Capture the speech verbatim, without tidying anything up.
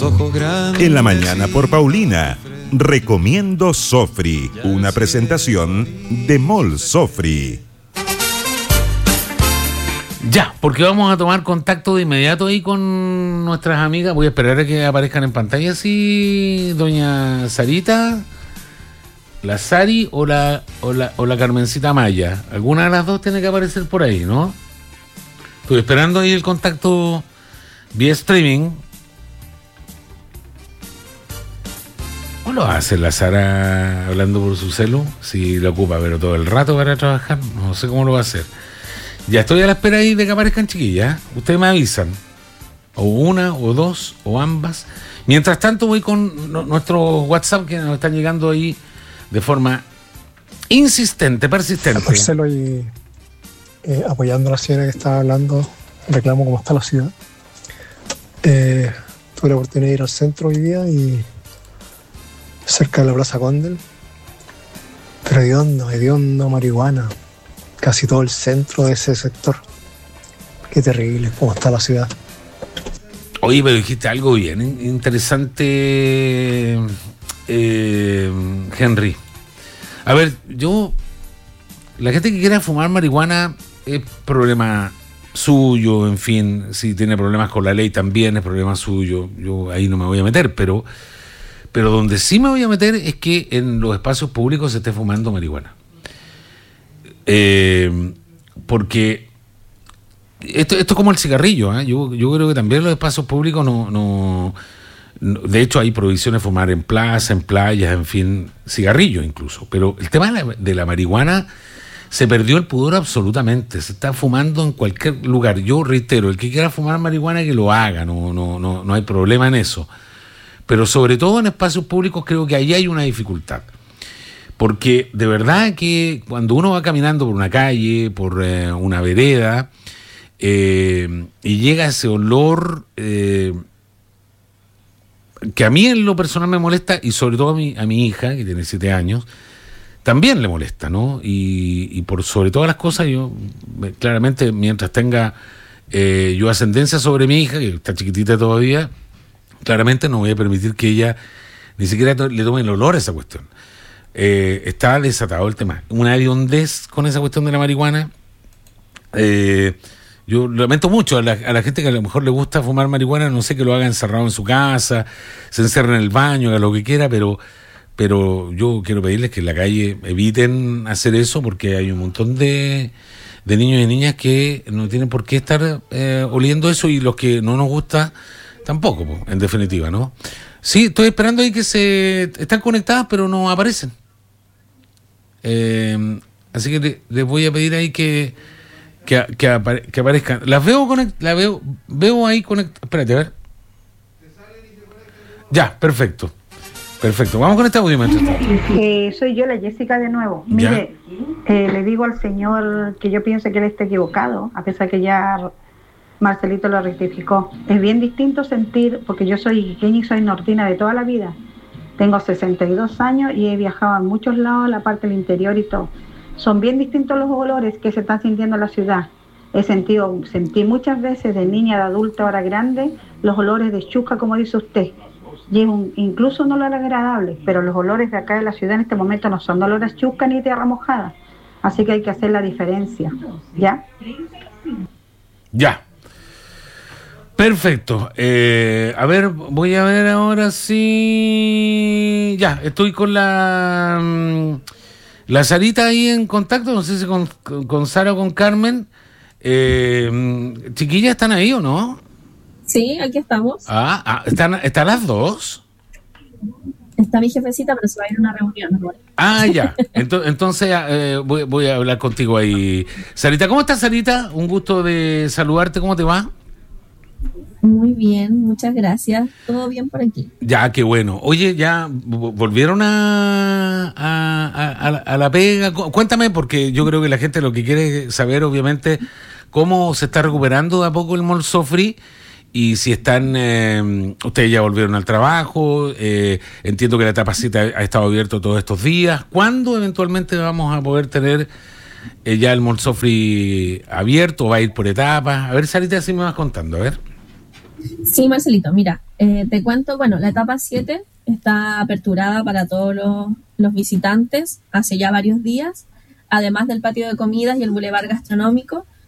tus ojos grandes. En la mañana por Paulina, recomiendo Sofri, una presentación de Mall Sofri. Ya, porque vamos a tomar contacto de inmediato ahí con nuestras amigas. Voy a esperar a que aparezcan en pantalla, sí, doña Sarita, la Sari o la, o la, o la Carmencita Maya. Alguna de las dos tiene que aparecer por ahí, ¿no? Estoy esperando ahí el contacto vía streaming. ¿Cómo lo hace la Sara hablando por su celu? Si lo ocupa, pero todo el rato para trabajar, no sé cómo lo va a hacer. Ya estoy a la espera ahí de que aparezcan, chiquillas. Ustedes me avisan. O una, o dos, o ambas. Mientras tanto voy con no, nuestro WhatsApp que nos están llegando ahí de forma insistente, persistente. Marcelo, y eh, apoyando a la señora que estaba hablando, reclamo cómo está la ciudad. Eh, tuve la oportunidad de ir al centro hoy día y cerca de la Plaza Condel. Pero hediondo, hediondo, marihuana. Casi todo el centro de ese sector. Qué terrible cómo está la ciudad. Oye, pero dijiste algo bien interesante, eh, Henry. A ver, yo... La gente que quiera fumar marihuana es problema suyo, en fin. Si tiene problemas con la ley también es problema suyo. Yo ahí no me voy a meter, pero... Pero donde sí me voy a meter es que en los espacios públicos se esté fumando marihuana. Eh, porque esto, esto es como el cigarrillo, ¿eh? yo, yo creo que también los espacios públicos no, no, no, de hecho hay prohibiciones de fumar en plaza, en playas, en fin, cigarrillo incluso, pero el tema de la, de la marihuana se perdió el pudor absolutamente, se está fumando en cualquier lugar. Yo reitero, el que quiera fumar marihuana que lo haga, no, no, no, no hay problema en eso, pero sobre todo en espacios públicos creo que ahí hay una dificultad. Porque de verdad que cuando uno va caminando por una calle, por eh, una vereda, eh, y llega ese olor eh, que a mí en lo personal me molesta, y sobre todo a mi, a mi hija, que tiene siete años, también le molesta, ¿no? Y, y por sobre todas las cosas, yo claramente, mientras tenga eh, yo ascendencia sobre mi hija, que está chiquitita todavía, claramente no voy a permitir que ella ni siquiera to- le tome el olor a esa cuestión. Eh, está desatado el tema. Una hediondez con esa cuestión de la marihuana. Eh, yo lamento mucho a la, a la gente que a lo mejor le gusta fumar marihuana, no sé, que lo haga encerrado en su casa, se encierre en el baño, haga lo que quiera, pero, pero yo quiero pedirles que en la calle eviten hacer eso, porque hay un montón de, de niños y niñas que no tienen por qué estar eh, oliendo eso, y los que no nos gusta tampoco, pues, en definitiva, ¿no? Sí, estoy esperando ahí que se... Están conectadas, pero no aparecen. Eh, así que le, les voy a pedir ahí que que, que, apare, que aparezcan. Las veo conect, la veo veo ahí conectadas. Espérate, a ver. Ya, perfecto. Perfecto. Vamos con este audio. Eh, soy yo, la Jessica, de nuevo. Mire, eh, le digo al señor que yo pienso que él está equivocado, a pesar que ya Marcelito lo rectificó. Es bien distinto sentir, porque yo soy iquiqueña y soy nortina de toda la vida. Tengo sesenta y dos años y he viajado a muchos lados, a la parte del interior y todo. Son bien distintos los olores que se están sintiendo en la ciudad. He sentido, sentí muchas veces de niña, de adulta, ahora grande, los olores de chusca, como dice usted. Y es un, incluso un olor agradable, pero los olores de acá de la ciudad en este momento no son olores chusca ni tierra mojada. Así que hay que hacer la diferencia. ¿Ya? Ya. Perfecto. Eh, a ver, voy a ver ahora si... Ya, estoy con la... La Sarita ahí en contacto, no sé si con, con Sara o con Carmen. Eh, ¿Chiquillas están ahí o no? Sí, aquí estamos. Ah, ah ¿están, ¿están las dos? Está mi jefecita, pero se va a ir a una reunión. ¿No? Ah, ya. Entonces, entonces eh, voy, voy a hablar contigo ahí. Sarita, ¿cómo estás, Sarita? Un gusto de saludarte. ¿Cómo te va? Muy bien, muchas gracias. Todo bien por aquí. Ya, qué bueno. Oye, ¿ya volvieron a, a, a, a la pega? Cuéntame, porque yo creo que la gente lo que quiere saber, obviamente, cómo se está recuperando de a poco el Mall Sofri y si están... Eh, ustedes ya volvieron al trabajo, eh, entiendo que la Tapacita ha estado abierto todos estos días. ¿Cuándo eventualmente vamos a poder tener eh, ya el Mall Sofri abierto? ¿Va a ir por etapas? A ver, Sarita, si me vas contando, a ver. Sí, Marcelito, mira, eh, te cuento, bueno, la etapa siete está aperturada para todos los, los visitantes hace ya varios días, además del patio de comidas y el bulevar gastronómico.